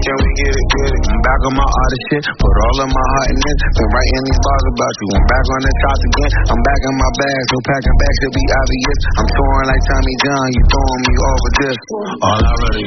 can we get it, get it? I'm back on my artist shit, put all of my heart in it. Been writing these bars about you, I'm back on the shots again. I'm back in my bag, so packing back should be obvious. I'm touring like Tommy John, you throwing me off with this. All I really